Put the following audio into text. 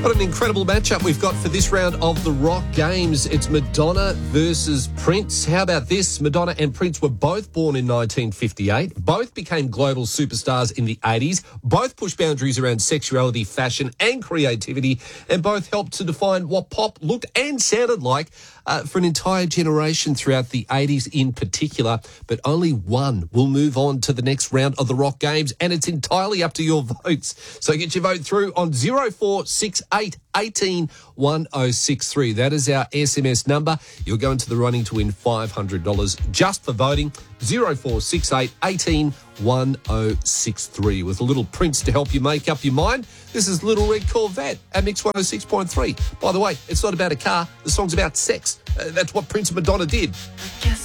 What an incredible matchup we've got for this round of the Rock Games. It's Madonna versus Prince. How about this? Madonna and Prince were both born in 1958. Both became global superstars in the 80s. Both pushed boundaries around sexuality, fashion and creativity, and both helped to define what pop looked and sounded like for an entire generation throughout the 80s in particular. But only one will move on to the next round of the Rock Games, and it's entirely up to your votes. So get your vote through on 0468 18 1063. That is our SMS number. You'll go into the running to win $500 just for voting. 0468 18 1063. With a little Prince to help you make up your mind. This is Little Red Corvette at Mix 106.3. By the way, it's not about a car. The song's about sex. That's what Prince and Madonna did. Guess